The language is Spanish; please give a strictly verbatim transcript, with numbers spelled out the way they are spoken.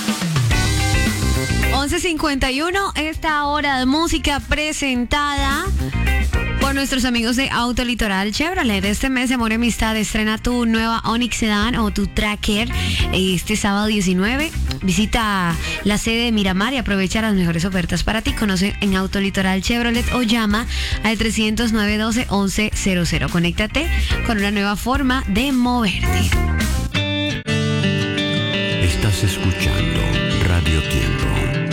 once cincuenta y uno, esta hora de música presentada por nuestros amigos de Auto Litoral Chevrolet. Este mes de Amor y Amistad estrena tu nueva Onix Sedan o tu Tracker este sábado diecinueve. Visita la sede de Miramar y aprovecha las mejores ofertas para ti. Conoce en Auto Litoral Chevrolet o llama al trescientos nueve doce once cero cero. Conéctate con una nueva forma de moverte. Estás escuchando Radio Tiempo.